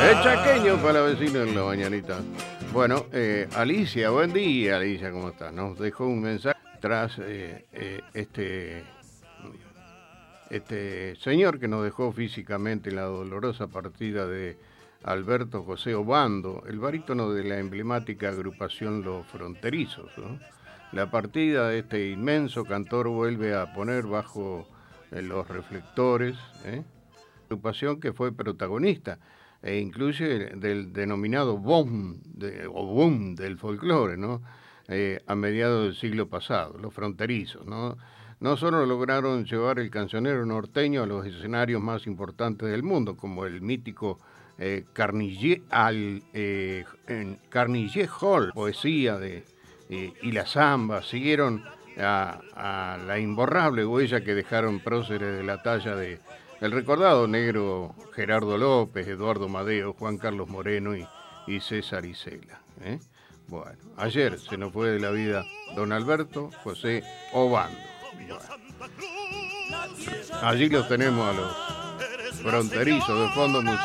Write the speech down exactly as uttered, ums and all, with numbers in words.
El chaqueño para la vecina en la mañanita. Bueno, eh, Alicia, buen día, Alicia, ¿cómo estás? Nos dejó un mensaje tras eh, eh, este, este señor que nos dejó físicamente la dolorosa partida de Alberto José Obando, el barítono de la emblemática agrupación Los Fronterizos, ¿no? La partida de este inmenso cantor vuelve a poner bajo eh, los reflectores, ¿eh? Agrupación que fue protagonista e incluye del denominado boom de, o boom del folclore, ¿no? Eh, a mediados del siglo pasado, Los Fronterizos, ¿no? No solo lograron llevar el cancionero norteño a los escenarios más importantes del mundo, como el mítico eh, Carnegie, al, eh, en Carnegie Hall, poesía de, eh, y la samba, siguieron a, a la imborrable huella que dejaron próceres de la talla de el recordado negro Gerardo López, Eduardo Madeo, Juan Carlos Moreno y, y César Isela. ¿eh? Bueno, ayer se nos fue de la vida don Alberto José Obando. Bueno. Allí los tenemos a los fronterizos de fondo musical.